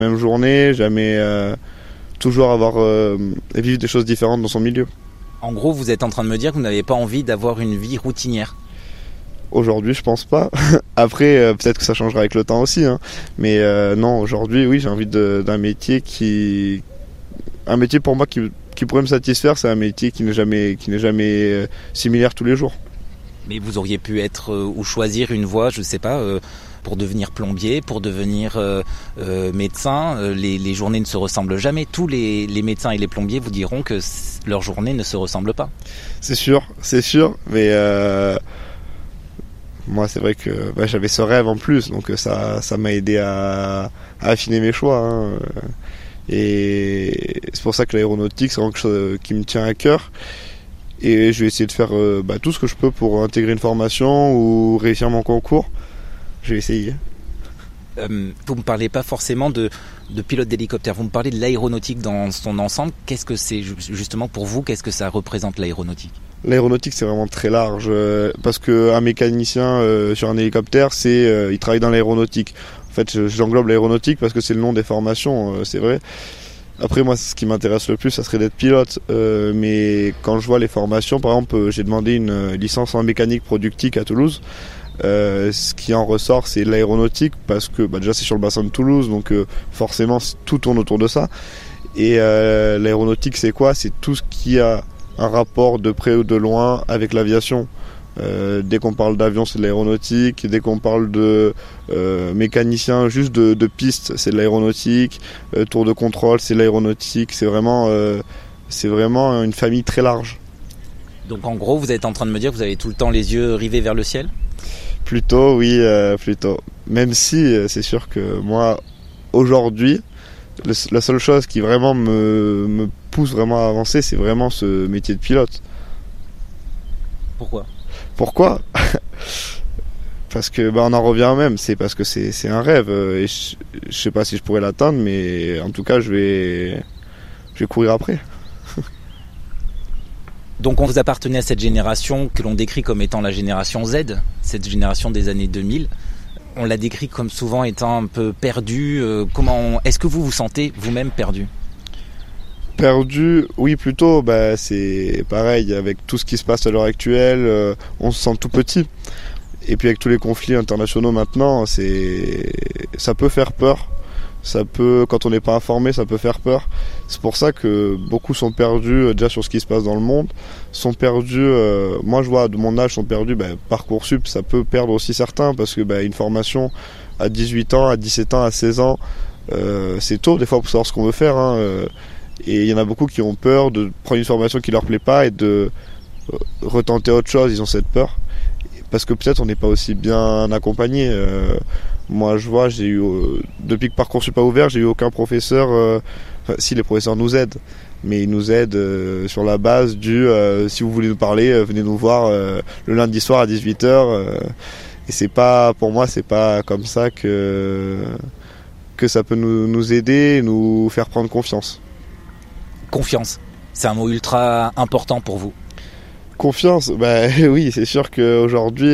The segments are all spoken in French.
Même journée, jamais toujours avoir vivre des choses différentes dans son milieu. En gros, vous êtes en train de me dire que vous n'avez pas envie d'avoir une vie routinière. Aujourd'hui, je pense pas. Après, peut-être que ça changera avec le temps aussi. Mais non, aujourd'hui, oui, j'ai envie d'un métier un métier pour moi qui pourrait me satisfaire, c'est un métier qui n'est jamais similaire tous les jours. Mais vous auriez pu être ou choisir une voie, je sais pas, pour devenir plombier, pour devenir médecin. Les journées ne se ressemblent jamais. Tous les médecins et les plombiers vous diront que leurs journées ne se ressemblent pas. C'est sûr. Mais moi, c'est vrai que j'avais ce rêve en plus, donc ça m'a aidé à affiner mes choix. Et c'est pour ça que l'aéronautique, c'est quelque chose qui me tient à cœur. Et je vais essayer de faire tout ce que je peux pour intégrer une formation ou réussir mon concours. Je vais essayer. Vous ne me parlez pas forcément de pilote d'hélicoptère, vous me parlez de l'aéronautique dans son ensemble. Qu'est-ce que c'est justement pour vous, qu'est-ce que ça représente l'aéronautique ? L'aéronautique, c'est vraiment très large, parce qu'un mécanicien sur un hélicoptère, il travaille dans l'aéronautique. En fait, j'englobe l'aéronautique parce que c'est le nom des formations, c'est vrai. Après, moi, ce qui m'intéresse le plus, ça serait d'être pilote. Mais quand je vois les formations, par exemple, j'ai demandé une licence en mécanique productique à Toulouse. Ce qui en ressort, c'est l'aéronautique, parce que déjà c'est sur le bassin de Toulouse, donc forcément tout tourne autour de ça. Et l'aéronautique, c'est quoi ? C'est tout ce qui a un rapport de près ou de loin avec l'aviation. Dès qu'on parle d'avion, c'est de l'aéronautique. Dès qu'on parle de mécanicien, juste de piste, c'est de l'aéronautique. Tour de contrôle, c'est de l'aéronautique. C'est vraiment une famille très large. Donc en gros, vous êtes en train de me dire que vous avez tout le temps les yeux rivés vers le ciel ? Plutôt, oui, plutôt. Même si c'est sûr que moi, aujourd'hui, la seule chose qui vraiment me pousse vraiment à avancer, c'est vraiment ce métier de pilote. Pourquoi ? Parce que on en revient même, c'est parce que c'est un rêve. Et je sais pas si je pourrais l'atteindre, mais en tout cas, je vais courir après. Donc on vous appartenez à cette génération que l'on décrit comme étant la génération Z, cette génération des années 2000. On l'a décrit comme souvent étant un peu perdue. Est-ce que vous vous sentez vous-même perdu ? Perdu, oui, plutôt. C'est pareil, avec tout ce qui se passe à l'heure actuelle, on se sent tout petit. Et puis avec tous les conflits internationaux maintenant, ça peut faire peur. Quand on n'est pas informé, ça peut faire peur. C'est pour ça que beaucoup sont perdus déjà sur ce qui se passe dans le monde. Sont perdus, moi je vois de mon âge, sont perdus. Parcoursup, ça peut perdre aussi certains, parce que une formation à 18 ans, à 17 ans, à 16 ans, c'est tôt des fois pour savoir ce qu'on veut faire. Et il y en a beaucoup qui ont peur de prendre une formation qui leur plaît pas et de retenter autre chose. Ils ont cette peur parce que peut-être on n'est pas aussi bien accompagné. Moi, je vois, depuis que Parcoursup a ouvert, j'ai eu aucun professeur. Si, les professeurs nous aident, mais ils nous aident sur la base si vous voulez nous parler, venez nous voir le lundi soir à 18h. Et pour moi, c'est pas comme ça que ça peut nous aider, nous faire prendre confiance. Confiance, c'est un mot ultra important pour vous. Confiance, oui, c'est sûr qu'aujourd'hui,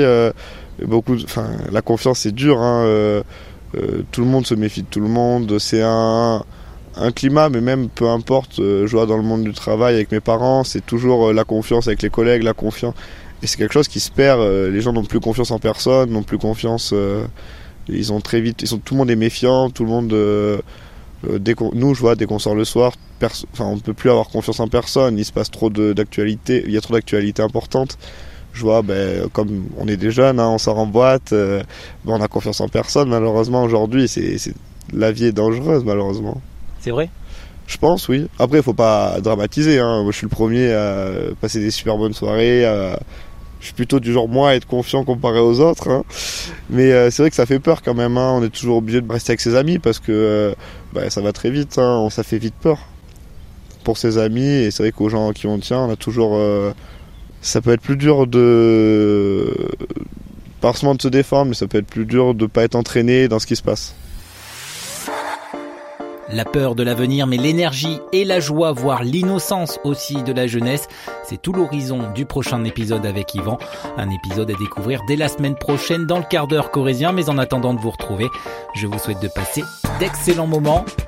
la confiance c'est dur. Tout le monde se méfie de tout le monde. C'est un climat, mais même peu importe. Je vois dans le monde du travail avec mes parents, c'est toujours la confiance avec les collègues, la confiance. Et c'est quelque chose qui se perd. Les gens n'ont plus confiance en personne, n'ont plus confiance. Ils ont très vite. Tout le monde est méfiant. Tout le monde. Dès qu'on sort le soir, on ne peut plus avoir confiance en personne. Il se passe trop d'actualité. Il y a trop d'actualités importantes. Je vois, comme on est des jeunes, on sort en boîte, on a confiance en personne. Malheureusement, aujourd'hui, la vie est dangereuse, malheureusement. C'est vrai ? Je pense, oui. Après, il ne faut pas dramatiser. Moi, je suis le premier à passer des super bonnes soirées. Je suis plutôt du genre, moi, à être confiant comparé aux autres. Mais c'est vrai que ça fait peur quand même. On est toujours obligé de rester avec ses amis parce que ça va très vite. Ça fait vite peur pour ses amis. Et c'est vrai qu'aux gens qui on tient, on a toujours... ça peut être plus dur pas forcément de se défendre, mais ça peut être plus dur de ne pas être entraîné dans ce qui se passe. La peur de l'avenir, mais l'énergie et la joie, voire l'innocence aussi de la jeunesse, c'est tout l'horizon du prochain épisode avec Yvan. Un épisode à découvrir dès la semaine prochaine dans le quart d'heure corrézien. Mais en attendant de vous retrouver, je vous souhaite de passer d'excellents moments.